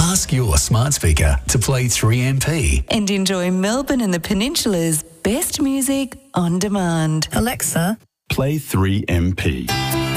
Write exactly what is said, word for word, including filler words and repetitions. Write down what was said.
Ask your smart speaker to play three M P. And enjoy Melbourne and the Peninsula's best music on demand. Alexa, play three M P.